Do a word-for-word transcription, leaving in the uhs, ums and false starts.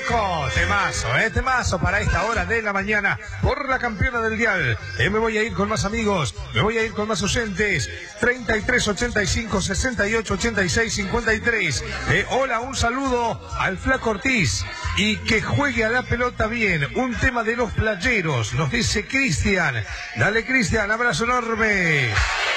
Checo, temazo, eh, temazo para esta hora de la mañana por la campeona del dial. Eh, me voy a ir con más amigos, me voy a ir con más oyentes. treinta y tres, ochenta y cinco, sesenta y ocho, ochenta y seis, cincuenta y tres. Eh, hola, un saludo al Flaco Ortiz y que juegue a la pelota bien. Un tema de los playeros, nos dice Cristian. Dale, Cristian, abrazo enorme.